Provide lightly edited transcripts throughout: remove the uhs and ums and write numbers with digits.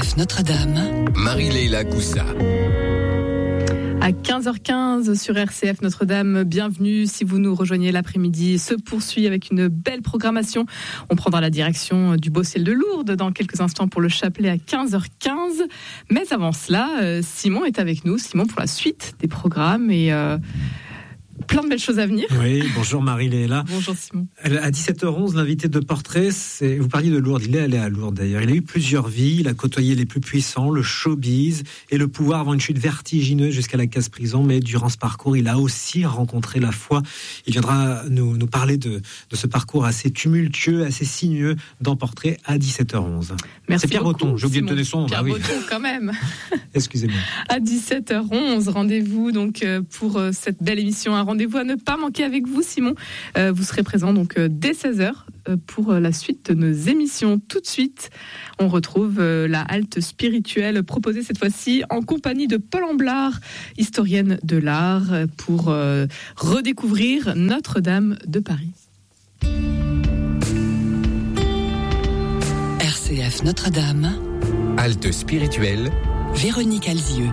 RCF Notre-Dame, Marie-Léla Coussa. À 15h15 sur RCF Notre-Dame, bienvenue si vous nous rejoignez l'après-midi. Se poursuit avec une belle programmation. On prendra la direction du Beau Ciel de Lourdes dans quelques instants pour le chapelet à 15h15. Mais avant cela, Simon est avec nous. Simon pour la suite des programmes et plein de belles choses à venir. Oui, bonjour Marie-Léla. Bonjour Simon. À 17h11, l'invité de portrait, vous parliez de Lourdes, il est allé à Lourdes d'ailleurs. Il a eu plusieurs vies, il a côtoyé les plus puissants, le showbiz et le pouvoir avant une chute vertigineuse jusqu'à la case-prison. Mais durant ce parcours, il a aussi rencontré la foi. Il viendra nous parler de ce parcours assez tumultueux, assez sinueux dans Portrait à 17h11. Merci. C'est Pierre Breton, j'ai oublié de donner son nom. Pierre Breton quand même. Excusez-moi. À 17h11, rendez-vous donc pour cette belle émission. Un rendez-vous à ne pas manquer avec vous, Simon. Vous serez présent donc dès 16h pour la suite de nos émissions. Tout de suite, on retrouve la halte spirituelle proposée cette fois-ci en compagnie de Paul Amblard, historienne de l'art, pour redécouvrir Notre-Dame de Paris. RCF Notre-Dame, Halte spirituelle, Véronique Alzieux.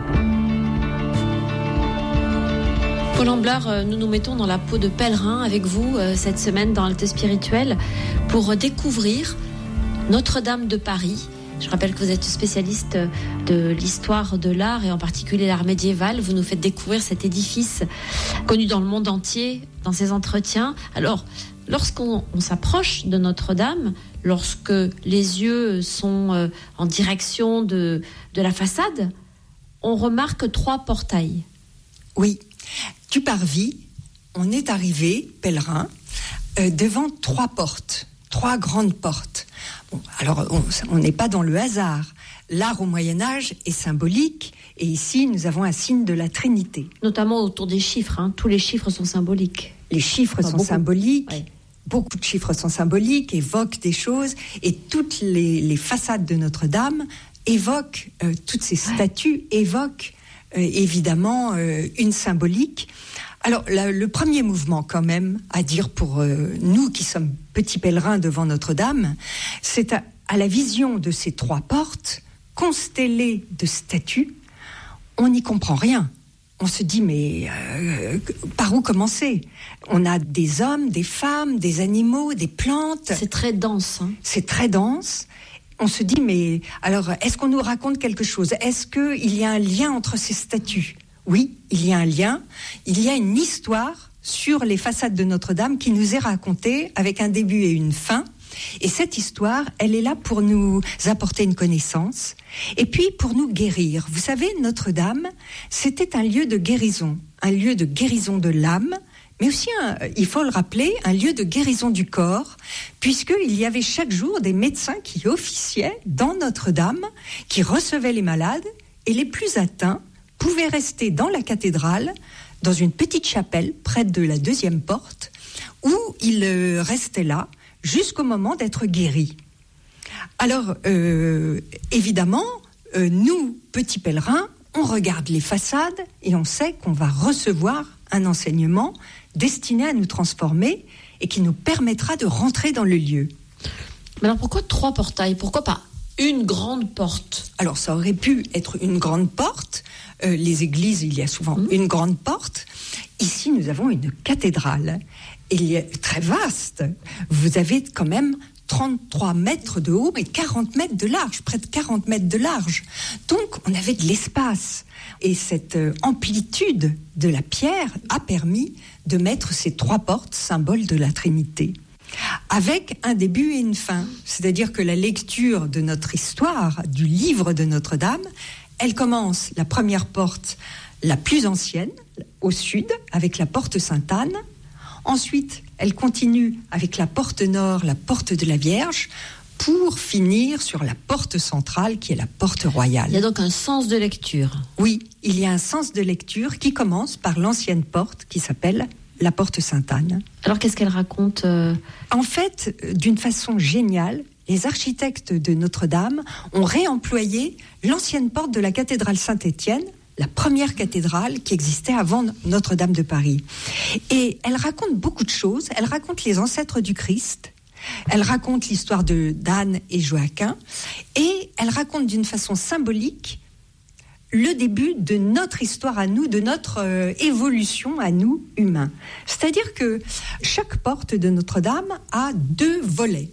Paul Amblard, nous nous mettons dans la peau de pèlerin avec vous cette semaine dans Halte Spirituelle pour découvrir Notre-Dame de Paris. Je rappelle que vous êtes spécialiste de l'histoire de l'art et en particulier l'art médiéval. Vous nous faites découvrir cet édifice connu dans le monde entier dans ces entretiens. Alors, lorsqu'on s'approche de Notre-Dame, lorsque les yeux sont en direction de la façade, on remarque 3 portails. Oui. Du parvis, on est arrivé, pèlerin, devant 3 portes, 3 grandes portes. Bon, alors, on n'est pas dans le hasard. L'art au Moyen-Âge est symbolique, et ici, nous avons un signe de la Trinité. Notamment autour des chiffres, hein. Tous les chiffres sont symboliques. Les chiffres sont symboliques. Oui. Beaucoup de chiffres sont symboliques, évoquent des choses, et toutes les façades de Notre-Dame évoquent, toutes ces statues évoquent évidemment une symbolique. Alors le premier mouvement quand même à dire pour nous qui sommes petits pèlerins devant Notre-Dame, c'est à la vision de ces 3 portes constellées de statues, on n'y comprend rien. On se dit mais par où commencer ? On a des hommes, des femmes, des animaux, des plantes. C'est très dense. Hein. C'est très dense. On se dit, mais alors, est-ce qu'on nous raconte quelque chose ? Est-ce qu'il y a un lien entre ces statues ? Oui, il y a un lien. Il y a une histoire sur les façades de Notre-Dame qui nous est racontée avec un début et une fin. Et cette histoire, elle est là pour nous apporter une connaissance et puis pour nous guérir. Vous savez, Notre-Dame, c'était un lieu de guérison de l'âme, mais aussi, il faut le rappeler, un lieu de guérison du corps, puisqu'il y avait chaque jour des médecins qui officiaient dans Notre-Dame, qui recevaient les malades, et les plus atteints pouvaient rester dans la cathédrale, dans une petite chapelle près de la 2e porte, où ils restaient là jusqu'au moment d'être guéris. Alors, évidemment, nous, petits pèlerins, on regarde les façades et on sait qu'on va recevoir un enseignement destiné à nous transformer et qui nous permettra de rentrer dans le lieu. Mais alors pourquoi 3 portails ? Pourquoi pas une grande porte ? Alors ça aurait pu être une grande porte. Les églises, il y a souvent une grande porte. Ici, nous avons une cathédrale. Elle est très vaste. Vous avez quand même 33 mètres de haut et 40 mètres de large, près de 40 mètres de large. Donc, on avait de l'espace. Et cette amplitude de la pierre a permis de mettre ces 3 portes, symboles de la Trinité, avec un début et une fin. C'est-à-dire que la lecture de notre histoire, du livre de Notre-Dame, elle commence, la première porte, la plus ancienne, au sud, avec la porte Sainte-Anne. Ensuite, elle continue avec la porte nord, la porte de la Vierge, pour finir sur la porte centrale qui est la porte royale. Il y a donc un sens de lecture. Oui, il y a un sens de lecture qui commence par l'ancienne porte qui s'appelle la porte Sainte-Anne. Alors qu'est-ce qu'elle raconte En fait, d'une façon géniale, les architectes de Notre-Dame ont réemployé l'ancienne porte de la cathédrale Saint-Étienne, la première cathédrale qui existait avant Notre-Dame de Paris. Et elle raconte beaucoup de choses. Elle raconte les ancêtres du Christ. Elle raconte l'histoire d'Anne et Joachim et elle raconte d'une façon symbolique le début de notre histoire à nous, de notre évolution à nous, humains. C'est-à-dire que chaque porte de Notre-Dame a 2 volets.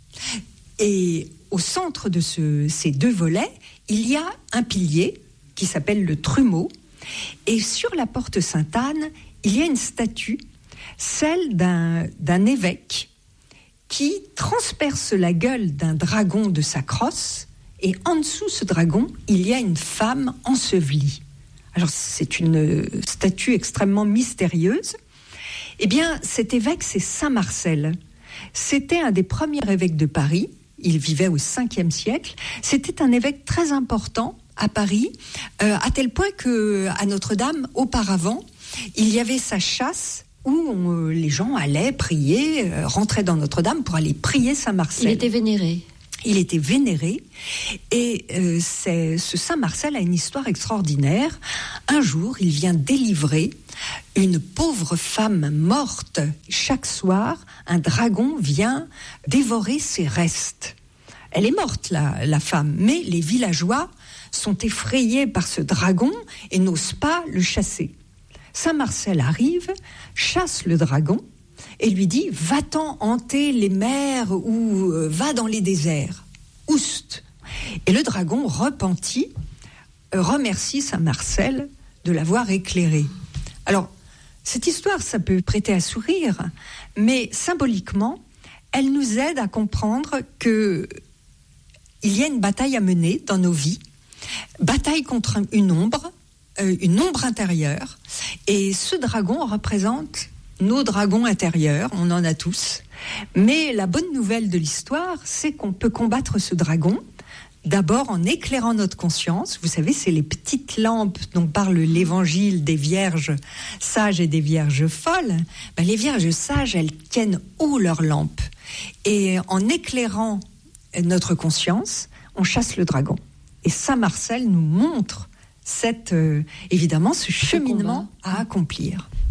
Et au centre de ces 2 volets, il y a un pilier qui s'appelle le trumeau. Et sur la porte Sainte-Anne, il y a une statue, celle d'un évêque qui transperce la gueule d'un dragon de sa crosse. Et en dessous ce dragon, il y a une femme ensevelie. Alors c'est une statue extrêmement mystérieuse. Eh bien, cet évêque, c'est Saint Marcel. C'était un des premiers évêques de Paris. Il vivait au 5e siècle. C'était un évêque très important à Paris, à tel point qu'à Notre-Dame, auparavant, il y avait sa chasse où les gens allaient prier, rentraient dans Notre-Dame pour aller prier Saint Marcel. Il était vénéré. Il était vénéré et ce Saint Marcel a une histoire extraordinaire. Un jour, il vient délivrer une pauvre femme morte. Chaque soir, un dragon vient dévorer ses restes. Elle est morte, la femme, mais les villageois sont effrayés par ce dragon et n'osent pas le chasser. Saint Marcel arrive, chasse le dragon et lui dit « Va-t'en hanter les mers ou va dans les déserts. Oust !» Et le dragon, repenti, remercie Saint Marcel de l'avoir éclairé. Alors, cette histoire, ça peut prêter à sourire, mais symboliquement, elle nous aide à comprendre qu'il y a une bataille à mener dans nos vies, bataille contre une ombre intérieure, et ce dragon représente nos dragons intérieurs, on en a tous. Mais la bonne nouvelle de l'histoire, c'est qu'on peut combattre ce dragon, d'abord en éclairant notre conscience. Vous savez, c'est les petites lampes dont parle l'évangile des vierges sages et des vierges folles. Les vierges sages, elles tiennent haut leurs lampes. Et en éclairant notre conscience, on chasse le dragon. Et Saint Marcel nous montre évidemment ce cheminement à accomplir.